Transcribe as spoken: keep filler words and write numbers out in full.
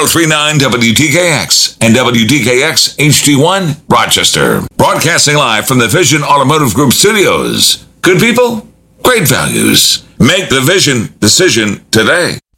three nine W T K X and W T K X H D one Rochester. Broadcasting live from the Vision Automotive Group studios. Good people, great values. Make the Vision decision today.